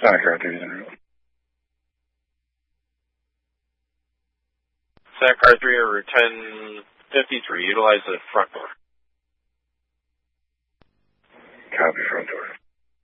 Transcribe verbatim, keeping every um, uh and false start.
Santa Car three is en route. Santa Car three or Route ten fifty-three, utilize the front door.